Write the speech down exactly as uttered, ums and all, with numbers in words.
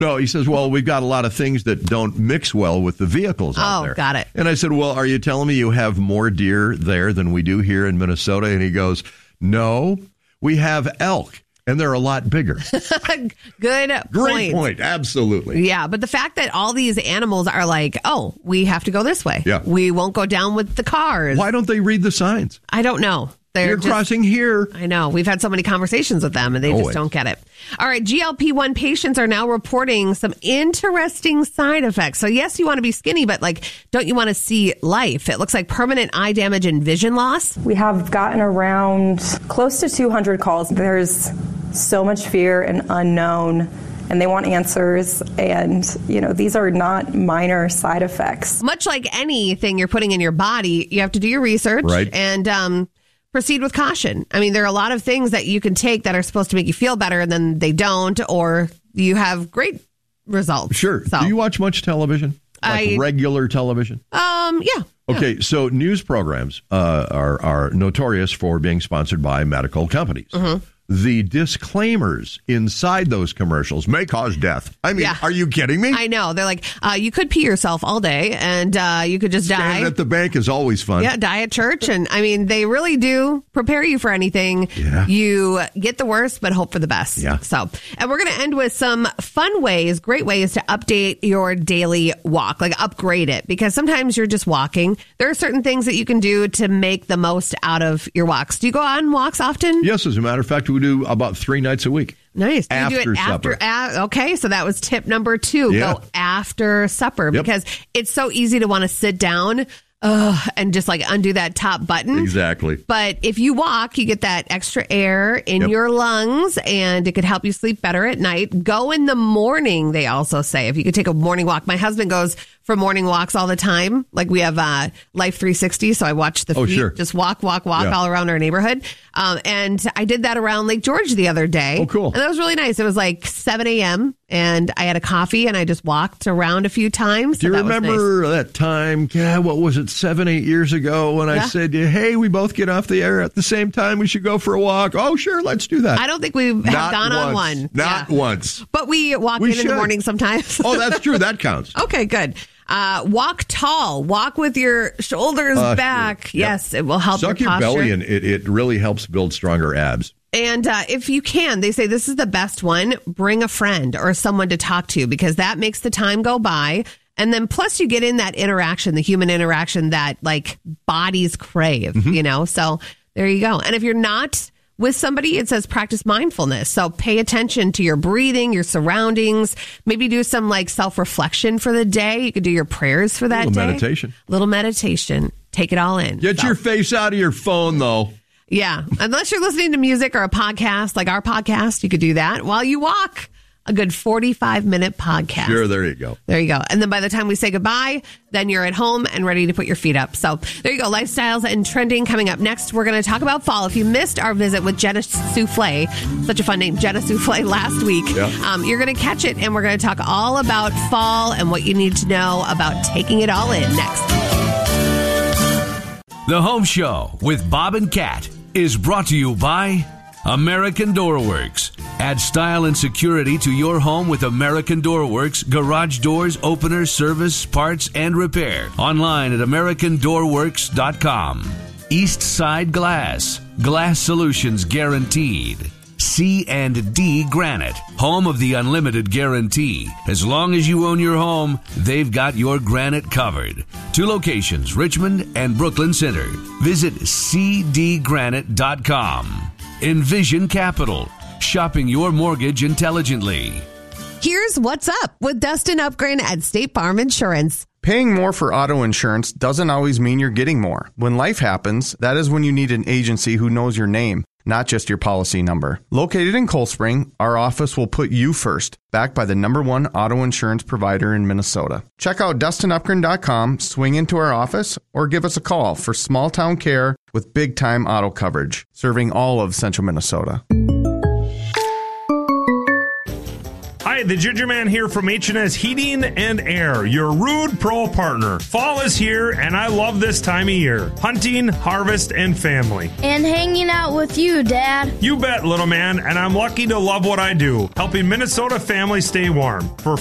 No, he says, well, we've got a lot of things that don't mix well with the vehicles out Oh, there. got it. And I said, well, are you telling me you have more deer there than we do here in Minnesota? And he goes, no, we have elk, and they're a lot bigger. Good Great point. point. Absolutely. Yeah, but the fact that all these animals are like, oh, we have to go this way. Yeah. We won't go down with the cars. Why don't they read the signs? I don't know. They're You're just, crossing here. I know. We've had so many conversations with them, and they Always. just don't get it. All right, G L P one patients are now reporting some interesting side effects. So, yes, you want to be skinny, but, like, don't you want to see life? It looks like permanent eye damage and vision loss. We have gotten around close to two hundred calls. There's so much fear and unknown, and they want answers. And, you know, these are not minor side effects. Much like anything you're putting in your body, you have to do your research. Right. And, um... proceed with caution. I mean, there are a lot of things that you can take that are supposed to make you feel better, and then they don't, or you have great results. Sure. So, Do you watch much television? Like I- regular television? Um, yeah. Okay, so news programs uh, are, are notorious for being sponsored by medical companies. Mm-hmm. The disclaimers inside those commercials may cause death. I mean, Yeah. are you kidding me? I know. They're like, uh, you could pee yourself all day, and uh, you could just Standing die. at the bank is always fun. Yeah, die at church. And I mean, they really do prepare you for anything. Yeah. You get the worst, but hope for the best. Yeah. So, and we're going to end with some fun ways, great ways to update your daily walk, like upgrade it, because sometimes you're just walking. There are certain things that you can do to make the most out of your walks. Do you go on walks often? Yes, as a matter of fact, we do about three nights a week. Nice. Do you do After it after? supper. A, okay, so that was tip number two. Yeah. Go after supper Yep. because it's so easy to want to sit down uh, and just like undo that top button. Exactly. But if you walk, you get that extra air in Yep. your lungs, and it could help you sleep better at night. Go in the morning, they also say. If you could take a morning walk. My husband goes for morning walks all the time. Like we have uh, Life three sixty, so I watch the Oh, feet sure. just walk, walk, walk Yeah. all around our neighborhood. Um, and I did that around Lake George the other day. Oh, cool. And that was really nice. It was like seven a.m., and I had a coffee, and I just walked around a few times. Do you so that was nice. remember that time, yeah, what was it, seven, eight years ago when I Yeah. said, hey, we both get off the air at the same time. We should go for a walk. Oh, sure, let's do that. I don't think we have Not gone on once. one. Not Yeah. once. But we walk We in in the should. morning sometimes. Oh, that's true. That counts. Okay, good. Uh, walk tall. Walk with your shoulders Uh, back. sure. Yep. Yes, it will help Suck your your posture. belly, and it, it really helps build stronger abs. And uh, if you can, they say this is the best one. Bring a friend or someone to talk to because that makes the time go by. And then plus you get in that interaction, the human interaction that like bodies crave, Mm-hmm. you know? So there you go. And if you're not with somebody, it says practice mindfulness. So pay attention to your breathing, your surroundings, maybe do some like self-reflection for the day. You could do your prayers for that Little day. meditation. Little meditation. Take it all in. Get So- your face out of your phone, though. yeah. Unless you're listening to music or a podcast like our podcast, you could do that while you walk. A good forty-five minute podcast. Sure, there you go. There you go. And then by the time we say goodbye, then you're at home and ready to put your feet up. So there you go. Lifestyles and trending coming up next. We're going to talk about fall. If you missed our visit with Jenna Souffle, such a fun name, Jenna Souffle last week, Yeah. um, you're going to catch it. And we're going to talk all about fall and what you need to know about taking it all in next. The Home Show with Bob and Kat is brought to you by American Door Works. Add style and security to your home with American Door Works garage doors, openers, service, parts, and repair. Online at american door works dot com. East Side Glass. Glass solutions guaranteed. C and D Granite, home of the unlimited guarantee. As long as you own your home, they've got your granite covered. Two locations, Richmond and Brooklyn Center. Visit c d granite dot com. Envision Capital, shopping your mortgage intelligently. Here's what's up with Dustin Upgren at State Farm Insurance. Paying more for auto insurance doesn't always mean you're getting more. When life happens, that is when you need an agency who knows your name, not just your policy number. Located in Cold Spring, our office will put you first, backed by the number one auto insurance provider in Minnesota. Check out dustin upgren dot com, swing into our office, or give us a call for small town care with big time auto coverage, serving all of central Minnesota. Hi, Hi, the Ginger Man here from H and S Heating and Air, your Rude Pro partner. Fall is here, and I love this time of year. Hunting, harvest, and family. And hanging out with you, Dad. You bet, little man, and I'm lucky to love what I do, helping Minnesota families stay warm. For